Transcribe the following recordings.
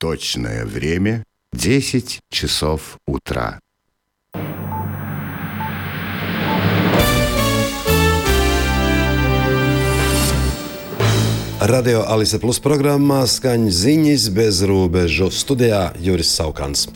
Точное время 10 часов утра. Radio Alise Plus programmā skaņas ziņas bez robežu. Studijā Juris Saukans.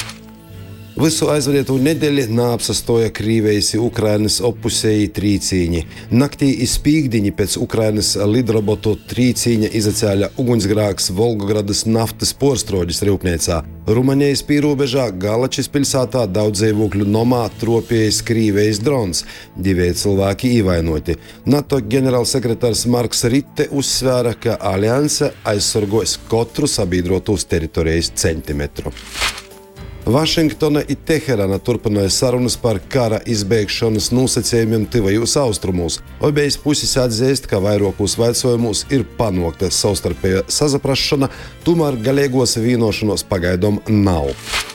Visu aizvadītu nedēļu neapsastoja Krīvijas Ukrainas opusēji trīcīņi. Naktī izpīgdiņi pēc Ukrainas lidrobotu trīcīņa izacēļa ugunsgrāks Volgogradas naftas porstrūģis rūpniecā. Rumanijas pīrobežā Galačis pilsētā daudz dzīvokļu nomā tropējis Krīvijas drons. 2 cilvēki ievainoti. NATO ģenerālsekretārs Marks Ritte uzsvēra, ka alianse aizsargos katru sabiedrotos teritorijas centimetru. Vašingtona i Teherana turpināja sarunas par kara izbeigšanas nosacījumiem tuvajos austrumos. Obejas puses atzīst, ka vairākos jautājumos ir panākta savstarpēja sasaprašana, tomēr galīgos vienošanos pagaidām nav.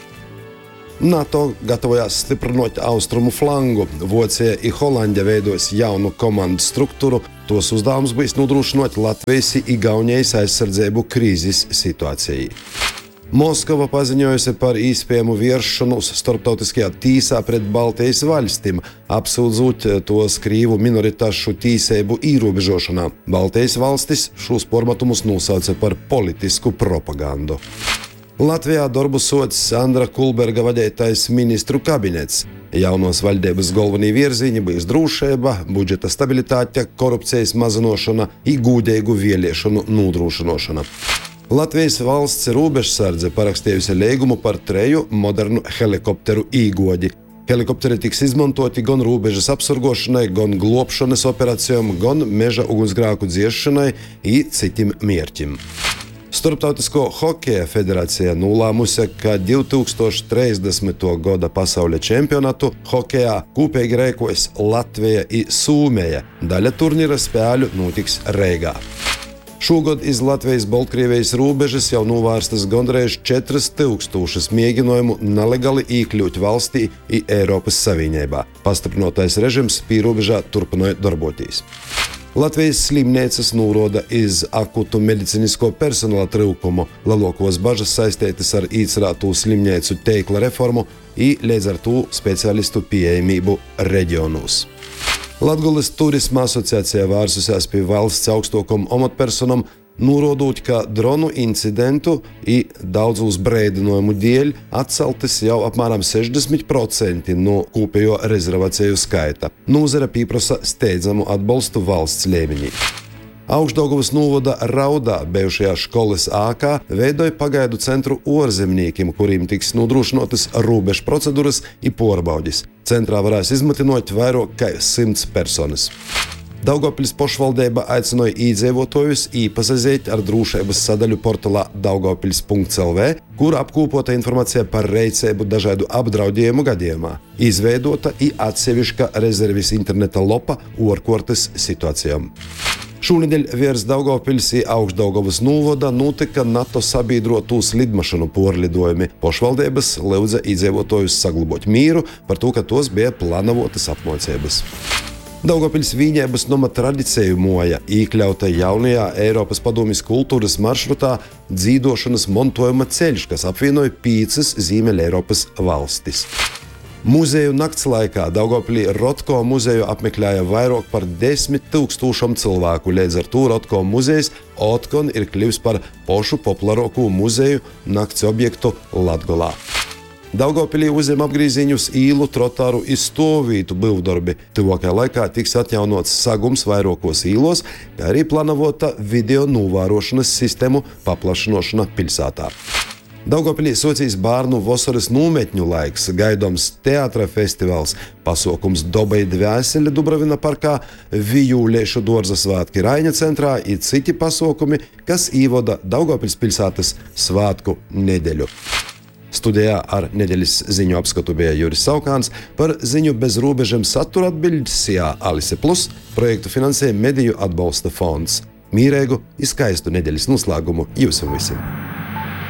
NATO gatavojās stiprinot austrumu flangu. Vācija i Holandija veidos jaunu komandu struktūru. Tos uzdevums bijis nodrošinot Latvijas i Igaunijas aizsardzību krīzes situācijai. Moskava paziņojusi par iespējamu vēršanos starptautiskajā tīsā pret Baltijas valstīm, apsūdzot tos krīvu minoritāšu tīsību ierobežošanā. Baltijas valstis šos formatumus nosauca par politisku propagandu. Latvijā darbu sots Andra Kulberga vadītais ministru kabinets. Jaunos valdības galvenie virzieni bijis drošība, budžeta stabilitāte, korupcijas mazināšana i godīgu vēlēšanu nodrošināšana. Latvijas valsts robežsardze parakstījusi līgumu par 3 modernu helikopteru īgodi. Helikopteri tiks izmantoti gan robežas apsargošanai, gan globšanas operācijām, gan meža ugunsgrāku dziešanai i citiem mērķim. Starptautisko hokeja federācija nolēmusi, ka 2030. gada pasaules čempionātu hokejā kopīgi rīkos Latvija i Somija. Daļa turnīra spēļu notiks Reigā. Šogad iz Latvijas-Baltkrievijas robežas jau novērstas gandrīz 4000 mēģinājumu nelegāli iekļūt valstī i Eiropas Savienībā. Pastiprinātais režims pīrobežā turpināja darboties. Latvijas slimnīcas norāda iz akutu medicīnisko personāla trūkumu. Lielākās bažas saistītas ar iecerēto slimnīcu tīkla reformu i līdz ar to speciālistu pieejamību reģionos. Latgulis turisma asociācija vērsusies pie valsts augstākajām amatpersonām, norādot, ka dronu incidentu i daudzu brīdinājumu dēļ atceltas jau apmēram 60% no kopējo rezervāciju skaita. Nozare pieprasa steidzamu atbalstu valsts līmenī. Augšdaugavas novada Raudā bijušajā skolas ākā veidoja pagaidu centru ārzemniekiem, kuriem tiks nodrošinātas robežu procedūras i pārbaudes. Centrā varēs izmatinot vairāk kā 100 personas. Daugavpils pašvaldība aicināja iedzīvotājus iepazīstināt ar drošības sadaļu portālā daugavpils.lv, kur apkopota informācija par rīcību dažādu apdraudējumu gadījumā. Izveidota i atsevišķa rezerves interneta lapa ārkārtas situācijām. Šonedēļ virs Daugavpils i Augšdaugavas novada notika NATO sabiedrotos lidmašanu pārlidojumi. Pašvaldības lūdza iedzīvotājus saglabāt mieru par to, ka tos bija plānotas apmācības. Daugavpils vienības nama tradiciju moja iekļauta jaunajā Eiropas padomjas kultūras maršrutā dzīvošanas montojuma ceļš, kas apvienoja 5 Ziemeļeiropas valstis. Muzeju nakts laikā Daugavpilī Rotko muzeju apmeklēja vairāk par 10 000 cilvēku. Līdz ar to Rotko muzejs otkon ir kļuvis par pašu populārāko muzeju nakts objektu Latgolā. Daugavpilī uzņem apgrīziņus īlu, trotāru i stāvvietu būvdarbi. Tuvākajā laikā tiks atjaunots sagums vairākos īlos, kā arī plānota video novērošanas sistēmu paplašināšana pilsētā. Daugavpilī socīs bērnu vasaras nometņu laiks, gaidāms teātra festivāls, pasākums Dobai dvēsele Dubravina parkā, Vijūliešu dārza svētki Raiņa centrā i citi pasākumi, kas ievada Daugavpils pilsētas svētku nedēļu. Studijā ar nedēļas ziņu apskatu bija Juris Saukāns. Par ziņu bez robežiem satura atbildes Alise Plus projektu finansē Mediju atbalsta fonds. Mīrēgu i skaistu nedēļas noslēgumu jums visiem!